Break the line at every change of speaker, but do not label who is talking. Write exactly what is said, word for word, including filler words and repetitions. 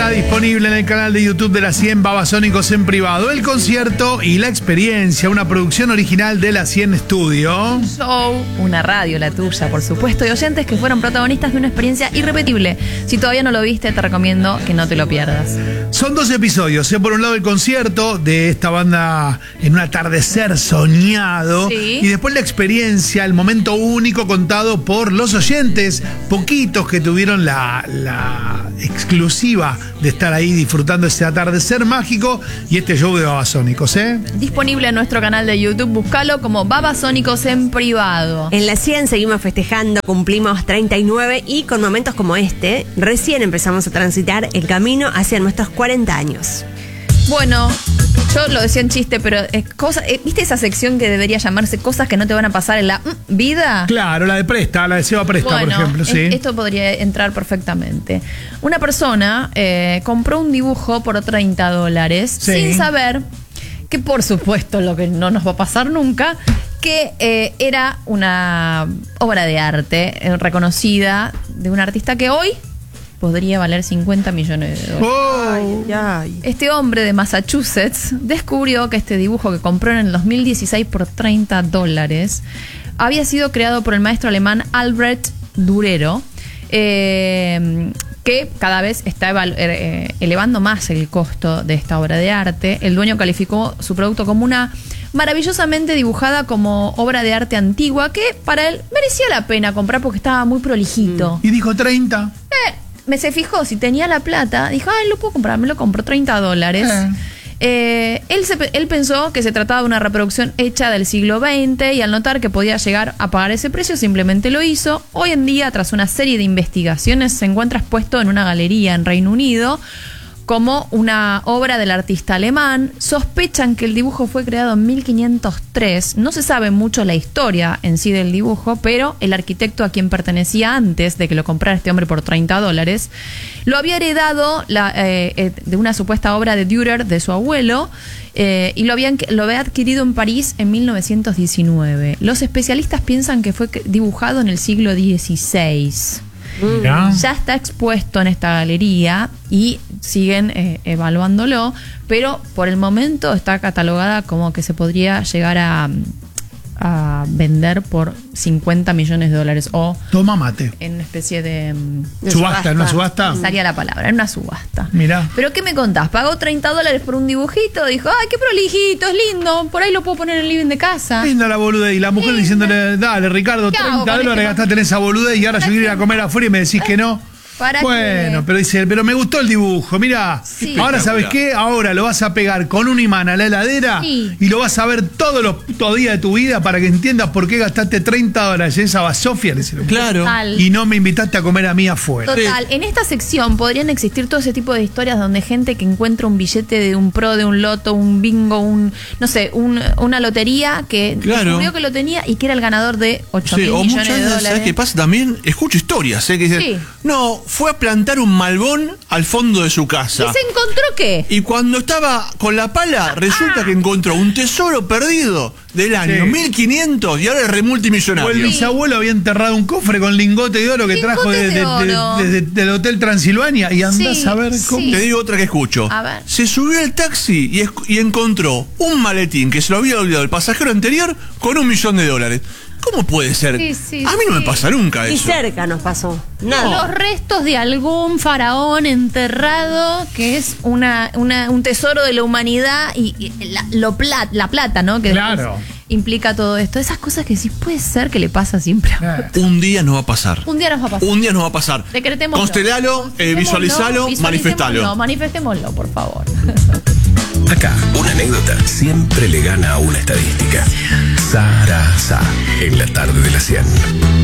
está disponible en el canal de YouTube de la cien, Babasónicos en privado. El concierto y la experiencia, una producción original de la cien Studio.
Show, una radio, la tuya, por supuesto, y oyentes que fueron protagonistas de una experiencia irrepetible. Si todavía no lo viste, te recomiendo que no te lo pierdas.
Son dos episodios, ¿eh? Por un lado el concierto de esta banda en un atardecer soñado,
sí.
Y después la experiencia, el momento único contado por los oyentes, poquitos que tuvieron la, la exclusiva de estar ahí disfrutando ese atardecer mágico y este show de Babasónicos, ¿eh?
Disponible en nuestro canal de YouTube, búscalo como Babasónicos en privado.
En la cien seguimos festejando, cumplimos treinta y nueve y con momentos como este, recién empezamos a transitar el camino hacia nuestros cuarenta años.
Bueno, yo lo decía en chiste, pero es cosa, eh, ¿viste esa sección que debería llamarse cosas que no te van a pasar en la mm, vida?
Claro, la de Presta, la de Seba Presta,
bueno,
por ejemplo, sí.
Es, esto podría entrar perfectamente. Una persona eh, compró un dibujo por treinta dólares,
sí.
Sin saber que, por supuesto, lo que no nos va a pasar nunca, que eh, era una obra de arte eh, reconocida de un artista que hoy podría valer cincuenta millones de dólares.
Oh.
Ay, ay.
Este hombre de Massachusetts descubrió que este dibujo que compró en el dos mil dieciséis por treinta dólares había sido creado por el maestro alemán Albrecht Dürer, eh, que cada vez está eh, elevando más el costo de esta obra de arte. El dueño calificó su producto como una maravillosamente dibujada como obra de arte antigua que para él merecía la pena comprar porque estaba muy prolijito.
Y dijo treinta.
Eh, me se fijó, si tenía la plata, dijo, ay, lo puedo comprar, me lo compro, treinta dólares.
Eh.
Eh, él, se, él pensó que se trataba de una reproducción hecha del siglo veinte y al notar que podía llegar a pagar ese precio, simplemente lo hizo. Hoy en día, tras una serie de investigaciones, se encuentra expuesto en una galería en Reino Unido como una obra del artista alemán. Sospechan que el dibujo fue creado en mil quinientos tres. No se sabe mucho la historia en sí del dibujo, pero el arquitecto a quien pertenecía antes de que lo comprara este hombre por treinta dólares, lo había heredado la, eh, de una supuesta obra de Dürer de su abuelo, eh, y lo, habían, lo había adquirido en París en mil novecientos diecinueve. Los especialistas piensan que fue dibujado en el siglo dieciséis.
Ya.
Ya está expuesto en esta galería y siguen eh, evaluándolo, pero por el momento está catalogada como que se podría llegar a, a vender por cincuenta millones de dólares o
Toma mate.
en una especie de...
De
Subasta, ¿en una subasta?
Sería la palabra, en una subasta.
Mirá.
¿Pero qué me contás? ¿Pagó treinta dólares por un dibujito? Dijo, ay, qué prolijito, es lindo, por ahí lo puedo poner en el living de casa.
Linda la boluda. Y la mujer
Linda.
diciéndole, dale, Ricardo,
¿Qué hago
treinta
con
dólares
este
gastaste en esa boluda y ahora yo quiero ir a comer afuera y me decís que no.
¿Para
Bueno,
qué?
pero dice, pero me gustó el dibujo, mira,
Sí.
ahora ¿sabes qué? Ahora lo vas a pegar con un imán a la heladera
Sí.
y lo vas a ver todos los putos días de tu vida para que entiendas por qué gastaste treinta dólares en esa basofia. Le dice,
Claro.
Total.
y no me invitaste a comer a mí afuera.
Total, en esta sección podrían existir todo ese tipo de historias donde gente que encuentra un billete de un pro, de un loto, un bingo, un no sé, un, una lotería que
Claro.
descubrió que lo tenía y que era el ganador de ocho
Sí,
mil
o
millones
muchas
de
veces,
dólares.
¿sabes qué pasa? También escucho historias, ¿eh? Que dicen,
Sí.
no, fue a plantar un malbón al fondo de su casa.
¿Y se encontró qué?
Y cuando estaba con la pala, resulta que encontró un tesoro perdido del año
Sí.
mil quinientos y ahora es
O el
remultimillonario.
bisabuelo había enterrado un cofre con lingote de oro que
Lingote
trajo de-
de
de- de-
oro.
desde del Hotel Transilvania y andás
Sí,
a ver cómo.
sí.
Te digo otra que escucho.
A ver.
Se subió al taxi y, esc- y encontró un maletín que se lo había olvidado el pasajero anterior con un millón de dólares. ¿Cómo puede ser?
Sí, sí,
a mí no
sí.
me pasa nunca
Y
eso.
cerca nos pasó. Nada.
Los restos de algún faraón enterrado que es una, una un tesoro de la humanidad y, y la, lo plat, la plata, ¿no? Que después
Claro.
implica todo esto. Esas cosas que sí puede ser que le pasa siempre a
Eh.
Un día nos va a pasar.
Un día nos va a pasar.
Un día nos va a pasar.
Decretémoslo.
Constelalo, eh, visualizalo, manifestalo.
Manifestémoslo, por favor.
Acá, una anécdota siempre le gana a una estadística. Sarasa, en la tarde de la cien.